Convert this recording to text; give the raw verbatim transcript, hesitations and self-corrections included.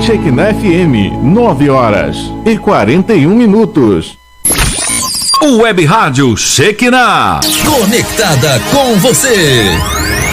Shekinah F M, nove horas e quarenta e um minutos. O Web Rádio Shekinah, conectada com você.